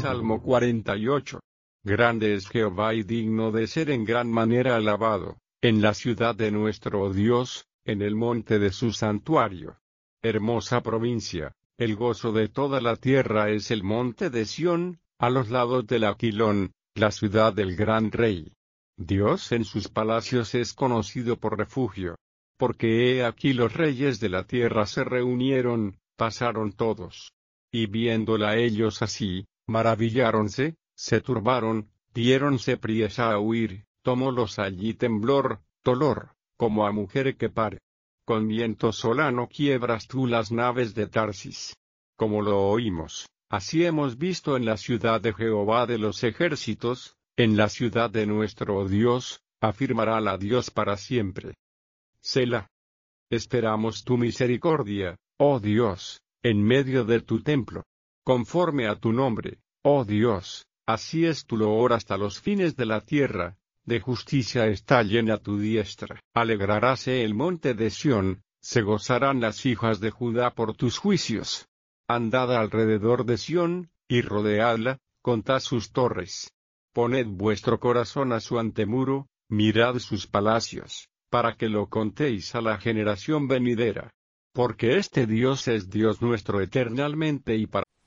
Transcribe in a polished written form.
Salmo 48. Grande es Jehová y digno de ser en gran manera alabado, en la ciudad de nuestro Dios, en el monte de su santuario. Hermosa provincia, el gozo de toda la tierra es el monte de Sión, a los lados del Aquilón, la ciudad del gran rey. Dios en sus palacios es conocido por refugio. Porque he aquí los reyes de la tierra se reunieron, pasaron todos. Y viéndola ellos así, maravilláronse, se turbaron, diéronse priesa a huir, tomólos allí temblor, dolor, como a mujer que pare. Con viento solano quiebras tú las naves de Tarsis. Como lo oímos, así hemos visto en la ciudad de Jehová de los ejércitos, en la ciudad de nuestro Dios, afirmará la Dios para siempre. Selah. Esperamos tu misericordia, oh Dios, en medio de tu templo. Conforme a tu nombre, oh Dios, así es tu loor hasta los fines de la tierra, de justicia está llena tu diestra. Alegraráse el monte de Sión, se gozarán las hijas de Judá por tus juicios. Andad alrededor de Sión, y rodeadla, contad sus torres. Poned vuestro corazón a su antemuro, mirad sus palacios, para que lo contéis a la generación venidera. Porque este Dios es Dios nuestro eternalmente y para